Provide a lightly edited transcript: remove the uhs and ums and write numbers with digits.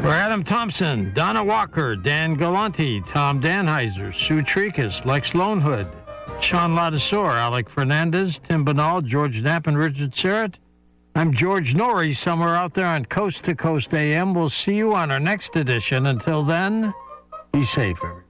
For Adam Thompson, Donna Walker, Dan Galante, Tom Danheiser, Sue Trekus, Lex Lonehood, Sean Ladisor, Alec Fernandez, Tim Banal, George Knapp, and Richard Serrett, I'm George Norrie, somewhere out there on Coast to Coast AM. We'll see you on our next edition. Until then, be safe, everybody.